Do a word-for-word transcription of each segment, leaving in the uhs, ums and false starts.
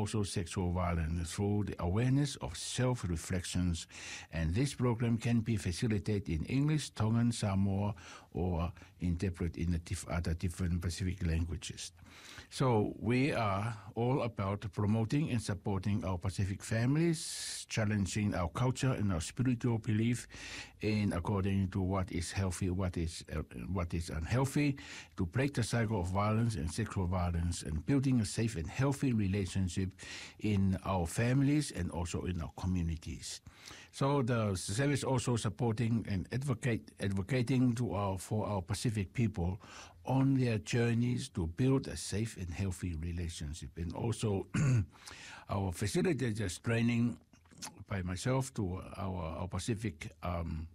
also sexual violence through the awareness of self-reflections. And this program can be facilitated in English, Tongan, Samoa, or interpret in the diff- other different Pacific languages. So we are all about promoting and supporting our Pacific families, challenging our culture and our spiritual belief in according to what is healthy, what is uh, what is unhealthy, to break the cycle of violence and sexual violence, and building a safe and healthy relationship in our families and also in our communities. So the service also supporting and advocate advocating to our for our Pacific people on their journeys to build a safe and healthy relationship, and also our facilitators training by myself to our, our Pacific um,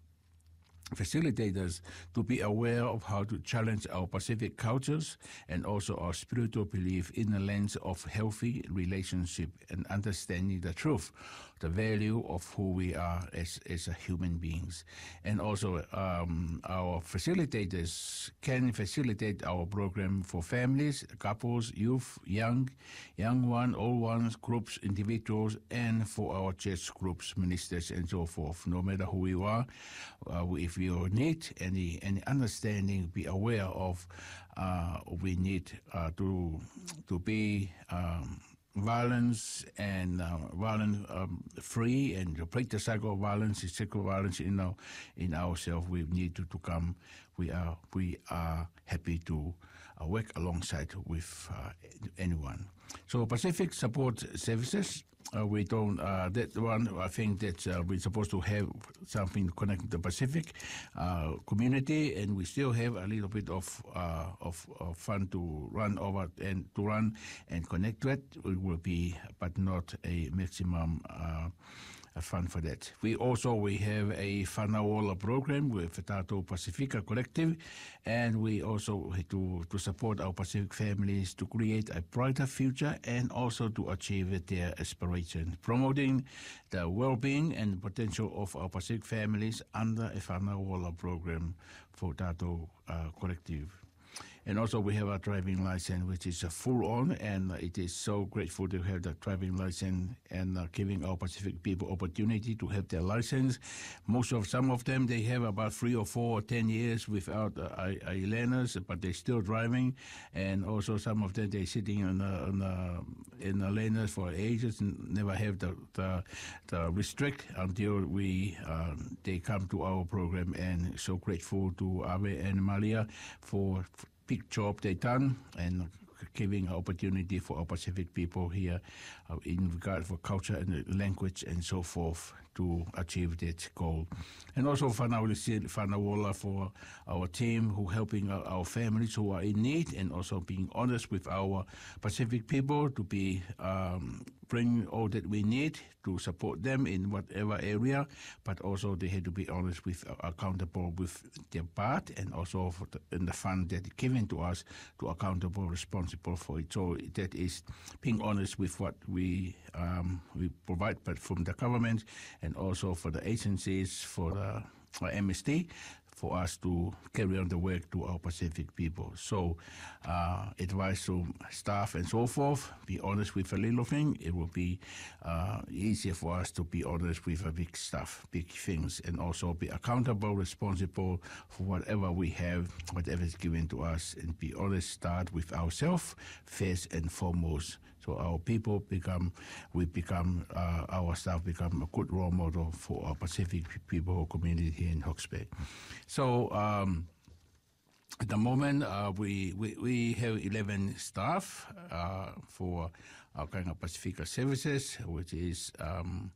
facilitators to be aware of how to challenge our Pacific cultures and also our spiritual belief in the lens of healthy relationship and understanding the truth, the value of who we are as, as a human beings. And also um, our facilitators can facilitate our program for families, couples, youth, young, young one, old ones, groups, individuals, and for our church groups, ministers, and so forth. No matter who you are, uh, if you need any any understanding, be aware of uh, we need uh, to to be um, violence and uh, violence um, free, and to break the cycle of violence, sexual violence in our in ourselves. We need to, to come. We are we are happy to uh, work alongside with uh, anyone. So Pacific Support Services. Uh, we don't, uh, that one, I think that uh, we're supposed to have something connected to the Pacific uh, community, and we still have a little bit of, uh, of of fun to run over and to run and connect to it. It will be, but not a maximum uh, fun for that. We also, we have a Whanaola program with Tato Pacifica Collective, and we also to, to support our Pacific families to create a brighter future and also to achieve their aspirations, promoting the well-being and potential of our Pacific families under a Whanaola program for Tato uh, Collective. And also we have a driving license, which is a full on, and it is so grateful to have the driving license and uh, giving our Pacific people opportunity to have their license. Most of, some of them, they have about three or four or ten years without uh, a learners, but they're still driving. And also some of them, they're sitting in a, in a, in a learners for ages and never have the, the, the restrict until we, uh, they come to our program. And so grateful to Ave and Maria for big job they done and giving opportunity for our Pacific people here uh, in regard for culture and language and so forth to achieve that goal. And also Whanaola for our team who helping our, our families who are in need, and also being honest with our Pacific people to be um, bring all that we need to support them in whatever area, but also they have to be honest with, uh, accountable with their part, and also for the, in the fund that is given to us to accountable, responsible for it. So that is being honest with what we um, we provide, but from the government and also for the agencies, for the for M S T, for us to carry on the work to our Pacific people. So uh, advice to staff and so forth, be honest with a little thing. It will be uh, easier for us to be honest with a big stuff, big things, and also be accountable, responsible for whatever we have, whatever is given to us, and be honest, start with ourselves first and foremost. So our people become, we become, uh, our staff become a good role model for our Pacific people community here in Hawke's Bay. So um, at the moment, uh, we, we we have eleven staff uh, for our kind of Pacifica services, which is um,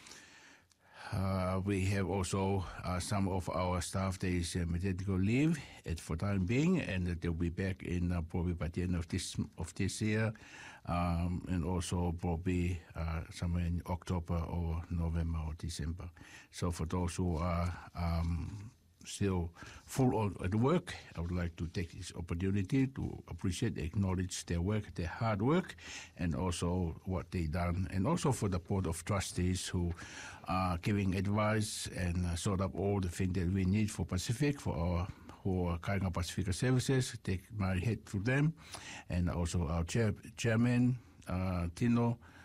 uh, we have also uh, some of our staff that is uh, medical leave at for time being, and they'll be back in uh, probably by the end of this of this year, um, and also probably uh, somewhere in October or November or December. So for those who are um, still full on at work, I would like to take this opportunity to appreciate, acknowledge their work, their hard work, and also what they done, and also for the Board of Trustees who are giving advice and uh, sort up all the things that we need for Pacific, for our who are Kainga Pacifica Services. Take my head to them, and also our chair, chairman, uh, Tino,